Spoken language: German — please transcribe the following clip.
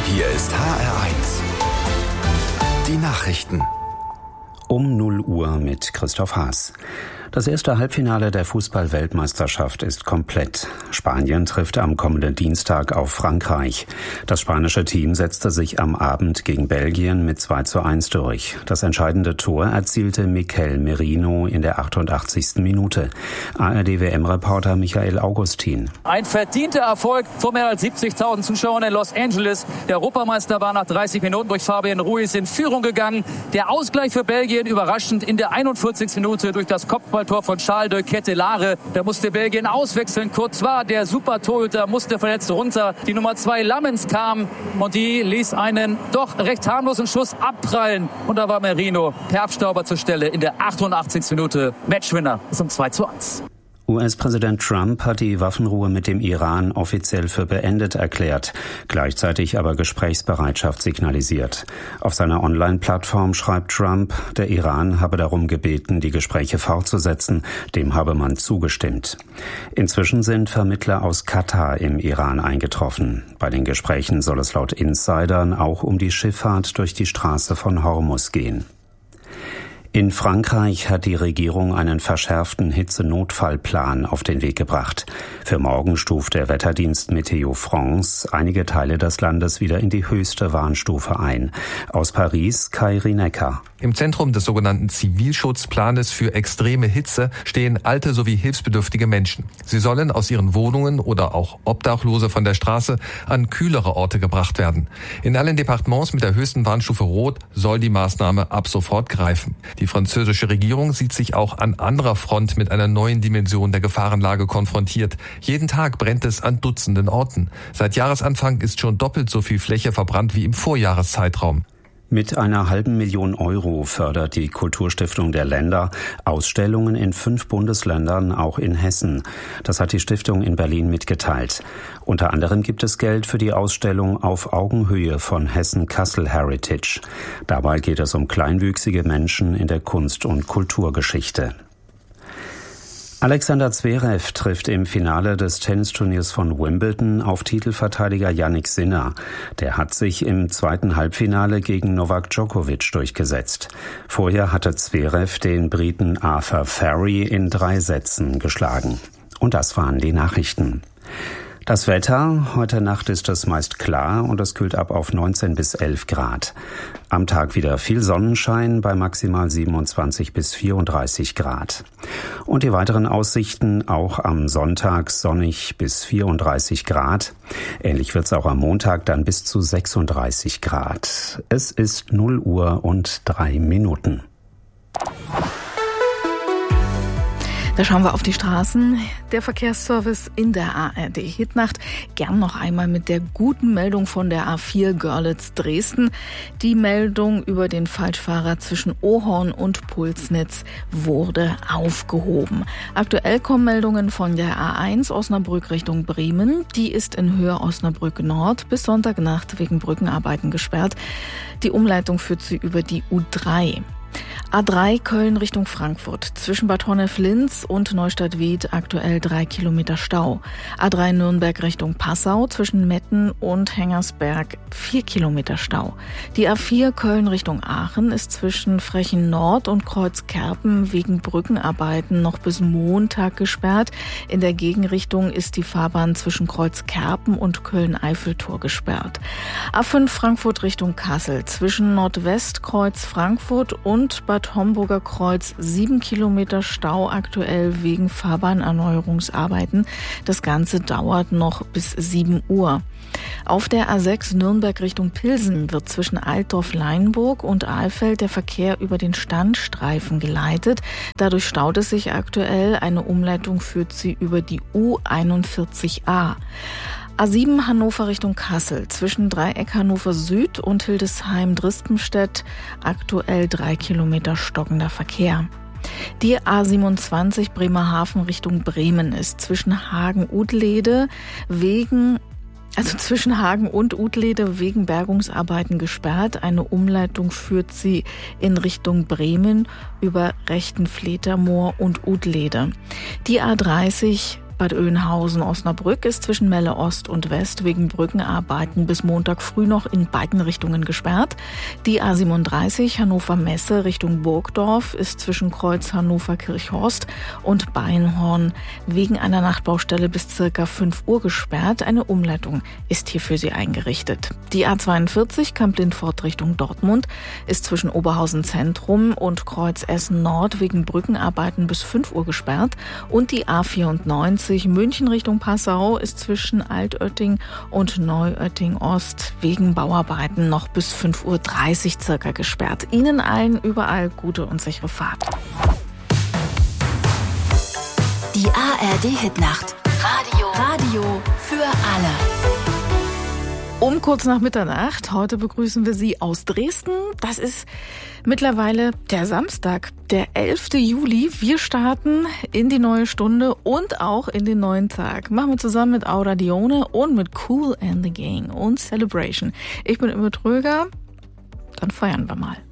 Hier ist HR1. Die Nachrichten. Um 0 Uhr mit Christoph Haas. Das erste Halbfinale der Fußball-Weltmeisterschaft ist komplett. Spanien trifft am kommenden Dienstag auf Frankreich. Das spanische Team setzte sich am Abend gegen Belgien mit 2:1 durch. Das entscheidende Tor erzielte Mikel Merino in der 88. Minute. ARD-WM-Reporter Michael Augustin. Ein verdienter Erfolg vor mehr als 70.000 Zuschauern in Los Angeles. Der Europameister war nach 30 Minuten durch Fabian Ruiz in Führung gegangen. Der Ausgleich für Belgien überraschend in der 41. Minute durch das Kopfballtor von Charles de Ketelaere. Da musste Belgien auswechseln. Courtois, der Super-Torhüter, musste verletzt runter. Die Nummer 2 Lammens kam und die ließ einen doch recht harmlosen Schuss abprallen. Und da war Merino per Abstauber zur Stelle in der 88. Minute. Matchwinner zum 2:1. US-Präsident Trump hat die Waffenruhe mit dem Iran offiziell für beendet erklärt, gleichzeitig aber Gesprächsbereitschaft signalisiert. Auf seiner Online-Plattform schreibt Trump, der Iran habe darum gebeten, die Gespräche fortzusetzen, dem habe man zugestimmt. Inzwischen sind Vermittler aus Katar im Iran eingetroffen. Bei den Gesprächen soll es laut Insidern auch um die Schifffahrt durch die Straße von Hormuz gehen. In Frankreich hat die Regierung einen verschärften Hitzenotfallplan auf den Weg gebracht. Für morgen stuft der Wetterdienst Météo France einige Teile des Landes wieder in die höchste Warnstufe ein. Aus Paris, Kai Rinecker. Im Zentrum des sogenannten Zivilschutzplanes für extreme Hitze stehen alte sowie hilfsbedürftige Menschen. Sie sollen aus ihren Wohnungen oder auch Obdachlose von der Straße an kühlere Orte gebracht werden. In allen Departements mit der höchsten Warnstufe Rot soll die Maßnahme ab sofort greifen. Die französische Regierung sieht sich auch an anderer Front mit einer neuen Dimension der Gefahrenlage konfrontiert. Jeden Tag brennt es an Dutzenden Orten. Seit Jahresanfang ist schon doppelt so viel Fläche verbrannt wie im Vorjahreszeitraum. Mit einer $500.000 Euro fördert die Kulturstiftung der Länder Ausstellungen in 5 Bundesländern, auch in Hessen. Das hat die Stiftung in Berlin mitgeteilt. Unter anderem gibt es Geld für die Ausstellung Auf Augenhöhe von Hessen-Kassel Heritage. Dabei geht es um kleinwüchsige Menschen in der Kunst- und Kulturgeschichte. Alexander Zverev trifft im Finale des Tennisturniers von Wimbledon auf Titelverteidiger Jannik Sinner. Der hat sich im zweiten Halbfinale gegen Novak Djokovic durchgesetzt. Vorher hatte Zverev den Briten Arthur Ferry in 3 Sätzen geschlagen. Und das waren die Nachrichten. Das Wetter, heute Nacht ist es meist klar und es kühlt ab auf 19 bis 11 Grad. Am Tag wieder viel Sonnenschein bei maximal 27 bis 34 Grad. Und die weiteren Aussichten auch am Sonntag sonnig bis 34 Grad. Ähnlich wird es auch am Montag dann bis zu 36 Grad. Es ist 0 Uhr und 3 Minuten. Da schauen wir auf die Straßen. Der Verkehrsservice in der ARD Hitnacht. Gern noch einmal mit der guten Meldung von der A4 Görlitz-Dresden. Die Meldung über den Falschfahrer zwischen Ohorn und Pulsnitz wurde aufgehoben. Aktuell kommen Meldungen von der A1 Osnabrück Richtung Bremen. Die ist in Höhe Osnabrück Nord bis Sonntagnacht wegen Brückenarbeiten gesperrt. Die Umleitung führt sie über die U3. A3 Köln Richtung Frankfurt. Zwischen Bad Honnef-Linz und Neustadt-Wied aktuell 3 Kilometer Stau. A3 Nürnberg Richtung Passau. Zwischen Metten und Hengersberg 4 Kilometer Stau. Die A4 Köln Richtung Aachen ist zwischen Frechen Nord und Kreuzkerpen wegen Brückenarbeiten noch bis Montag gesperrt. In der Gegenrichtung ist die Fahrbahn zwischen Kreuzkerpen und Köln-Eiffeltor gesperrt. A5 Frankfurt Richtung Kassel. Zwischen Nordwestkreuz Frankfurt und Bad Homburger Kreuz 7 Kilometer Stau aktuell wegen Fahrbahnerneuerungsarbeiten. Das Ganze dauert noch bis 7 Uhr. Auf der A6 Nürnberg Richtung Pilsen wird zwischen Altdorf-Leinburg und Ahlfeld der Verkehr über den Standstreifen geleitet. Dadurch staut es sich aktuell. Eine Umleitung führt sie über die U41a. A7 Hannover Richtung Kassel. Zwischen Dreieck Hannover Süd und Hildesheim-Drispenstedt aktuell 3 Kilometer stockender Verkehr. Die A27 Bremerhaven Richtung Bremen ist zwischen Hagen-Udlede zwischen Hagen und Udlede wegen Bergungsarbeiten gesperrt. Eine Umleitung führt sie in Richtung Bremen über Rechtenfletermoor und Udlede. Die A30 Bad Oeynhausen-Osnabrück ist zwischen Melle Ost und West wegen Brückenarbeiten bis Montag früh noch in beiden Richtungen gesperrt. Die A37 Hannover-Messe Richtung Burgdorf ist zwischen Kreuz Hannover-Kirchhorst und Beinhorn wegen einer Nachtbaustelle bis circa 5 Uhr gesperrt. Eine Umleitung ist hier für Sie eingerichtet. Die A42 Kamp-Lindfort Richtung Dortmund ist zwischen Oberhausen Zentrum und Kreuz Essen Nord wegen Brückenarbeiten bis 5 Uhr gesperrt. Und die A94 München Richtung Passau ist zwischen Altötting und Neuötting Ost wegen Bauarbeiten noch bis 5:30 Uhr circa gesperrt. Ihnen allen überall gute und sichere Fahrt. Die ARD-Hitnacht. Radio für alle. Um kurz nach Mitternacht. Heute begrüßen wir Sie aus Dresden. Das ist mittlerweile der Samstag, der 11. Juli. Wir starten in die neue Stunde und auch in den neuen Tag. Machen wir zusammen mit Aura Dione und mit Kool and the Gang und Celebration. Ich bin Imme Tröger. Dann feiern wir mal.